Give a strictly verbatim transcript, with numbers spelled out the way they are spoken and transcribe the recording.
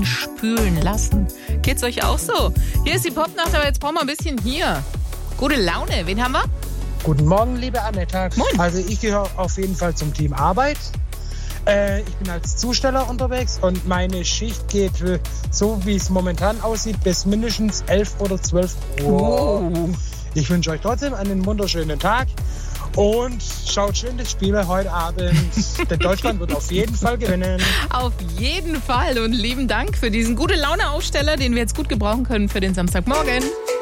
einspülen lassen. Geht's euch auch so? Hier ist die Popnacht, aber jetzt brauchen wir ein bisschen hier. Gute Laune. Wen haben wir? Guten Morgen, liebe Annette. Moin. Also ich gehöre auf jeden Fall zum Team Arbeit. Äh, ich bin als Zusteller unterwegs und meine Schicht geht, äh, so wie es momentan aussieht, bis mindestens elf oder zwölf Uhr. Wow. Ich wünsche euch trotzdem einen wunderschönen Tag und schaut schön das Spiel heute Abend. Denn Deutschland wird auf jeden Fall gewinnen. Auf jeden Fall und lieben Dank für diesen gute Laune-Aufsteller, den wir jetzt gut gebrauchen können für den Samstagmorgen.